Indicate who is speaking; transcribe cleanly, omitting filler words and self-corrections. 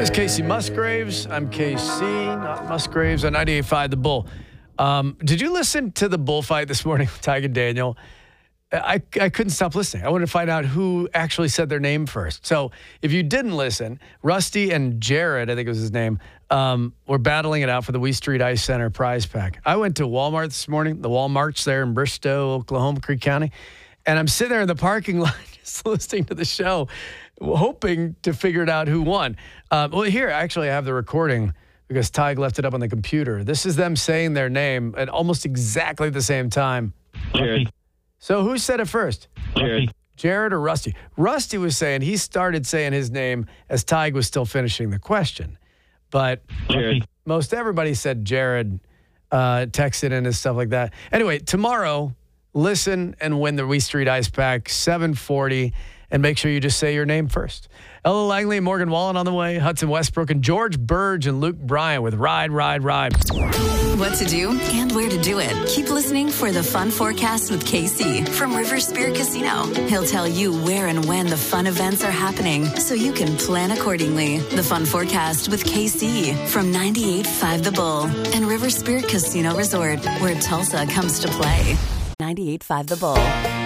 Speaker 1: It's Casey Musgraves. I'm KC, not Musgraves, on 98.5 The Bull. Did you listen to the bullfight this morning with Tig and Daniel? I couldn't stop listening. I wanted to find out who actually said their name first. So if you didn't listen, Rusty and Jared, I think it was his name, were battling it out for the Wee Street Ice Center prize pack. I went to Walmart this morning, the Walmart's there in Bristow, Oklahoma, Creek County, and I'm sitting there in the parking lot just listening to the show, hoping to figure out who won. Well, here, actually, I have the recording because Tig left it up on the computer. This is them saying their name at almost exactly the same time.
Speaker 2: Jared.
Speaker 1: So who said it first?
Speaker 2: Jared.
Speaker 1: Jared or Rusty? Rusty was saying he started saying his name as Tig was still finishing the question. But
Speaker 2: Jared.
Speaker 1: most everybody said Jared, texted in and stuff like that. Anyway, tomorrow, listen and win the Wee Street Ice Pack, 740, and make sure you just say your name first. Ella Langley, Morgan Wallen on the way, Hudson Westbrook, and George Burge and Luke Bryan with Ride, Ride, Ride.
Speaker 3: What to do and where to do it. Keep listening for the Fun Forecast with KC from River Spirit Casino. He'll tell you where and when the fun events are happening so you can plan accordingly. The Fun Forecast with KC from 98.5 The Bull and River Spirit Casino Resort, where Tulsa comes to play. 98.5 The Bull.